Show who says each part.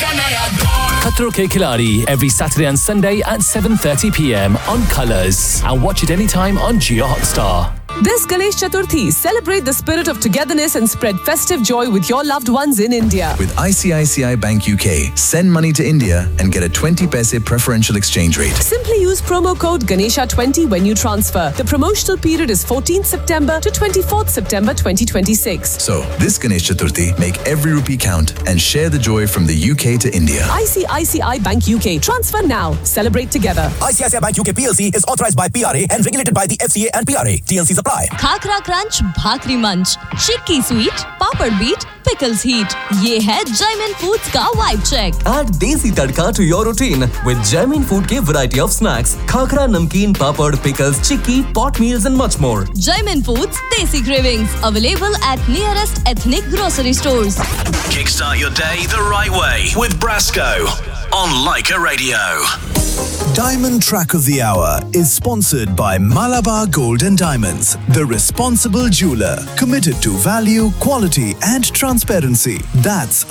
Speaker 1: Khatro Ke Khiladi every Saturday and Sunday at 7:30 p.m. on Colours, and watch it anytime on Jio Hotstar.
Speaker 2: This Ganesh Chaturthi, celebrate the spirit of togetherness and spread festive joy with your loved ones in India.
Speaker 3: With ICICI Bank UK, send money to India and get a 20 paise preferential exchange rate.
Speaker 2: Simply use promo code Ganesha20 when you transfer. The promotional period is 14th September to 24th September 2026.
Speaker 3: So, this Ganesh Chaturthi, make every rupee count and share the joy from the UK to India.
Speaker 2: ICICI Bank UK. Transfer now. Celebrate together.
Speaker 4: ICICI Bank UK PLC is authorized by PRA and regulated by the FCA and PRA. TNCs apply.
Speaker 5: Khakhra crunch, भाकरी मंच, चिक्की sweet, पापड़ beat, pickles heat. ये है Jaimin Foods का vibe check.
Speaker 6: Add desi tadka to your routine with Jaimin Food के variety of snacks, khakhra, नमकीन, पापड़, pickles, chikki, pot meals and much more.
Speaker 5: Jaimin Foods Desi Cravings, available at nearest ethnic grocery stores.
Speaker 7: Kickstart your day the right way with Brasco on Leica Radio.
Speaker 8: Diamond Track of the Hour is sponsored by Malabar Gold and Diamonds, the responsible jeweler, committed to value, quality and transparency. That's